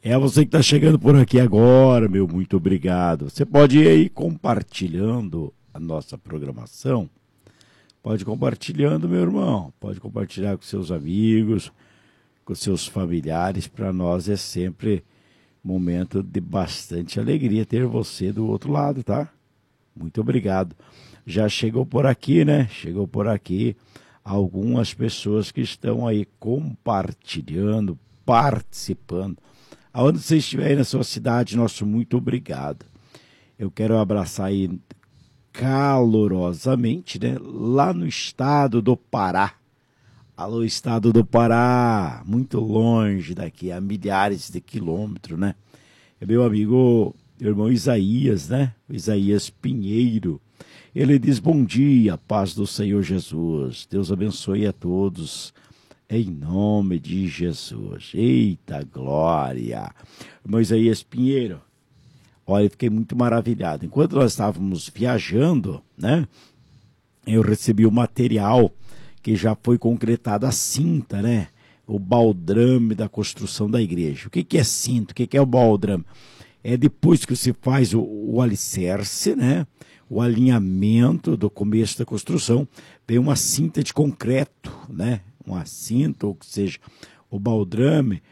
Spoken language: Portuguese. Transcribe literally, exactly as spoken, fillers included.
É você que está chegando por aqui agora, meu muito obrigado. Você pode ir aí compartilhando a nossa programação. Pode compartilhando, meu irmão. Pode compartilhar com seus amigos, com seus familiares. Para nós é sempre momento de bastante alegria ter você do outro lado, tá? Muito obrigado. Já chegou por aqui, né? Chegou por aqui algumas pessoas que estão aí compartilhando, participando. Aonde você estiver aí na sua cidade, nosso muito obrigado. Eu quero abraçar aí calorosamente, né? Lá no estado do Pará. Alô, estado do Pará, muito longe daqui, a milhares de quilômetros, né? É meu amigo, meu irmão Isaías, né? Isaías Pinheiro. Ele diz, bom dia, paz do Senhor Jesus. Deus abençoe a todos, em nome de Jesus. Eita glória! Irmão Isaías Pinheiro, olha, eu fiquei muito maravilhado. Enquanto nós estávamos viajando, né? Eu recebi o material que já foi concretado, a cinta, né? O baldrame da construção da igreja. O que, que é cinta? O que, que é o baldrame? É depois que você faz o, o alicerce, né? O alinhamento do começo da construção, vem uma cinta de concreto, né? Uma cinta, ou que seja, o baldrame,